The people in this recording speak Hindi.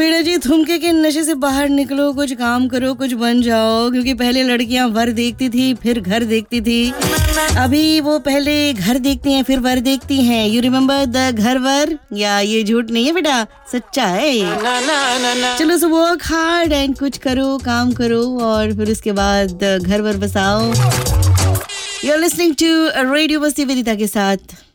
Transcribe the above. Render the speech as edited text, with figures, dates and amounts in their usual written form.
बेटा जी थुमके के नशे से बाहर निकलो, कुछ काम करो, कुछ बन जाओ, क्योंकि पहले लड़कियां वर देखती थी फिर घर देखती थी, अभी वो पहले घर देखती हैं फिर वर देखती हैं. यू रिमेम्बर द घर वर? या ये झूठ नहीं है बेटा, सच्चा है. चलो सो वर्क हार्ड एंड कुछ करो, काम करो और फिर उसके बाद घर वर बसाओ. You're listening to Radio Masti Vidita के साथ.